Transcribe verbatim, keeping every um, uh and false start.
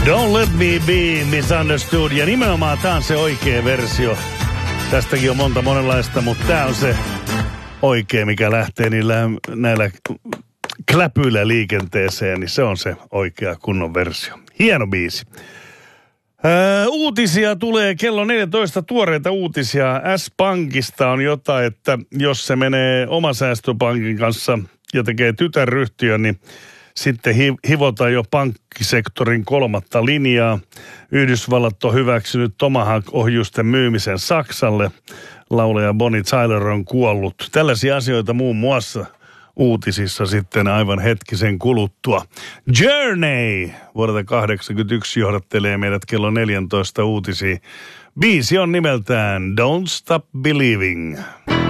Don't let me be misunderstood. Ja nimenomaan tää on se oikea versio. Tästäkin on monta monenlaista, mutta tää on se oikea, mikä lähtee niillä näillä kläpyillä liikenteeseen, niin se on se oikea kunnon versio. Hieno biisi. Öö, uutisia tulee kello neljätoista, tuoreita uutisia. S-Pankista on jotain, että jos se menee oma säästöpankin kanssa ja tekee tytäryhtiön, niin sitten hi- hivotaan jo pankkisektorin kolmatta linjaa. Yhdysvallat on hyväksynyt Tomahawk-ohjusten myymisen Saksalle. Laulaja Bonnie Tyler on kuollut. Tällaisia asioita muun muassa uutisissa sitten aivan hetkisen kuluttua. Journey vuodelta kahdeksankymmentäyksi johdattelee meidät kello neljätoista uutisiin. Biisi on nimeltään Don't Stop Believing.